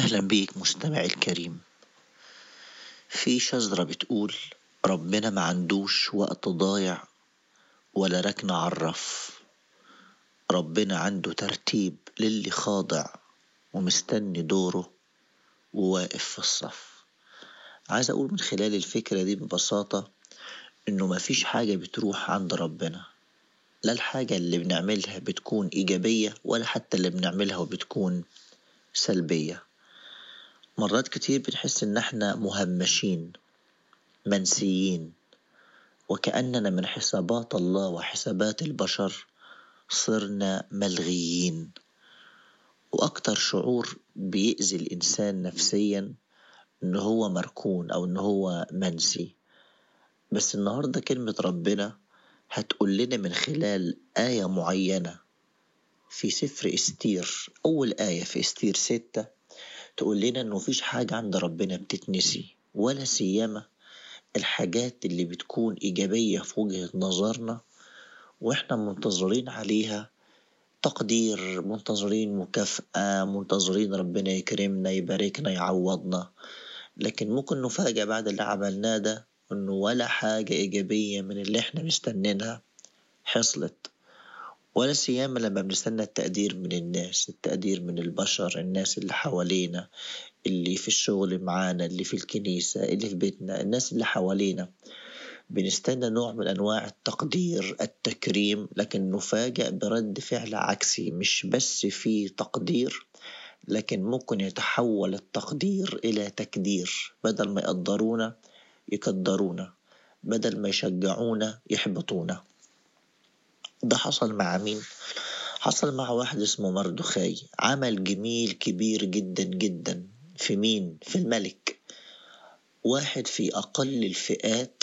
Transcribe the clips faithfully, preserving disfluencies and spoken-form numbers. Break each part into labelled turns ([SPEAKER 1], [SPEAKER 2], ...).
[SPEAKER 1] أهلا بيك مستمعي الكريم. في شجرة بتقول ربنا ما عندوش وقت ضايع ولا ركن عرف. ربنا عنده ترتيب للي خاضع ومستني دوره وواقف في الصف. عايز أقول من خلال الفكرة دي ببساطة إنه مفيش حاجة بتروح عند ربنا، لا الحاجة اللي بنعملها بتكون إيجابية ولا حتى اللي بنعملها وبتكون سلبية. مرات كتير بنحس إن احنا مهمشين منسيين، وكأننا من حسابات الله وحسابات البشر صرنا ملغيين. وأكتر شعور بيأذي الإنسان نفسيا إنه هو مركون أو إنه هو منسي. بس النهاردة كلمة ربنا هتقول لنا من خلال آية معينة في سفر استير، أول آية في استير ستة، تقول لنا إنه مفيش حاجة عند ربنا بتتنسي، ولا سيما الحاجات اللي بتكون إيجابية في وجهة نظرنا وإحنا منتظرين عليها تقدير، منتظرين مكافأة، منتظرين ربنا يكرمنا يباركنا يعوضنا. لكن ممكن نفاجأ بعد اللي عملناه ده إنه ولا حاجة إيجابية من اللي إحنا مستنينها حصلت، ولا سيما لما بنستنى التقدير من الناس، التقدير من البشر، الناس اللي حوالينا، اللي في الشغل معانا، اللي في الكنيسة، اللي في بيتنا، الناس اللي حوالينا. بنستنى نوع من أنواع التقدير التكريم، لكن نفاجأ برد فعل عكسي. مش بس في تقدير، لكن ممكن يتحول التقدير إلى تكدير. بدل ما يقدرونا يقدرونا، بدل ما يشجعونا يحبطونا. ده حصل مع مين؟ حصل مع واحد اسمه مردخاي، عمل جميل كبير جدا جدا. في مين؟ في الملك. واحد في أقل الفئات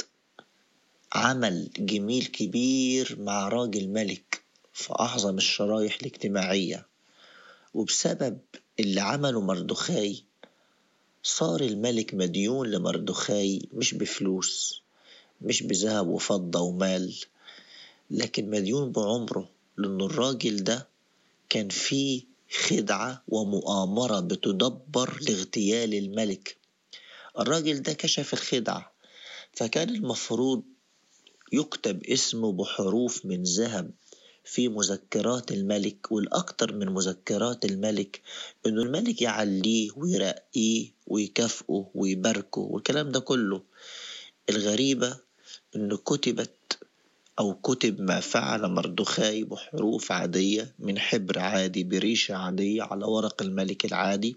[SPEAKER 1] عمل جميل كبير مع راجل ملك في أعظم الشرايح الاجتماعية، وبسبب اللي عمله مردخاي صار الملك مديون لمردخاي، مش بفلوس، مش بذهب وفضة ومال، لكن مديون بعمره. لأن الراجل ده كان فيه خدعة ومؤامرة بتدبر لاغتيال الملك. الراجل ده كشف الخدعة، فكان المفروض يكتب اسمه بحروف من ذهب في مذكرات الملك، والأكثر من مذكرات الملك إنه الملك يعليه ويرقيه ويكافئه ويباركه والكلام ده كله. الغريبة إنه كتبت أو كتب ما فعل مردخاي بحروف عادية من حبر عادي بريشة عادية على ورق الملك العادي،